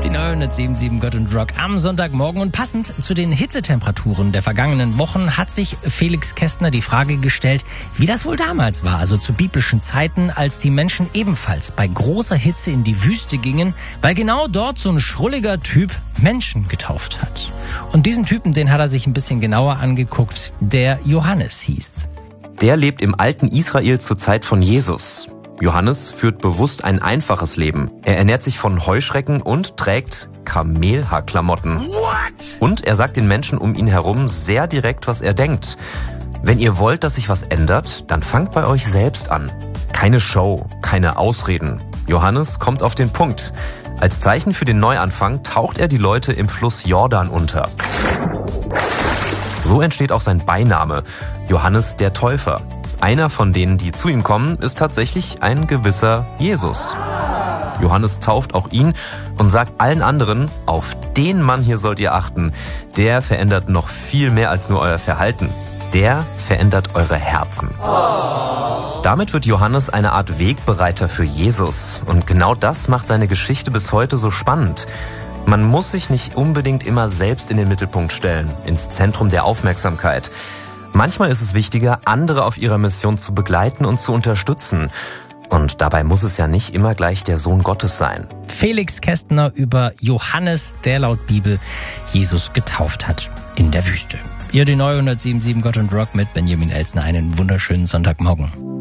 Die 977 Gott und Rock am Sonntagmorgen. Und passend zu den Hitzetemperaturen der vergangenen Wochen hat sich Felix Kästner die Frage gestellt, wie das wohl damals war, also zu biblischen Zeiten, als die Menschen ebenfalls bei großer Hitze in die Wüste gingen, weil genau dort so ein schrulliger Typ Menschen getauft hat. Und diesen Typen, den hat er sich ein bisschen genauer angeguckt, der Johannes hieß. Der lebt im alten Israel zur Zeit von Jesus. Johannes führt bewusst ein einfaches Leben. Er ernährt sich von Heuschrecken und trägt Kamelhaarklamotten. Und er sagt den Menschen um ihn herum sehr direkt, was er denkt. Wenn ihr wollt, dass sich was ändert, dann fangt bei euch selbst an. Keine Show, keine Ausreden. Johannes kommt auf den Punkt. Als Zeichen für den Neuanfang taucht er die Leute im Fluss Jordan unter. So entsteht auch sein Beiname, Johannes der Täufer. Einer von denen, die zu ihm kommen, ist tatsächlich ein gewisser Jesus. Johannes tauft auch ihn und sagt allen anderen, auf den Mann hier sollt ihr achten. Der verändert noch viel mehr als nur euer Verhalten. Der verändert eure Herzen. Damit wird Johannes eine Art Wegbereiter für Jesus. Und genau das macht seine Geschichte bis heute so spannend. Man muss sich nicht unbedingt immer selbst in den Mittelpunkt stellen, ins Zentrum der Aufmerksamkeit. Manchmal ist es wichtiger, andere auf ihrer Mission zu begleiten und zu unterstützen. Und dabei muss es ja nicht immer gleich der Sohn Gottes sein. Felix Kästner über Johannes, der laut Bibel Jesus getauft hat in der Wüste. Ihr die 977 Gott und Rock mit Benjamin Elsner. Einen wunderschönen Sonntagmorgen.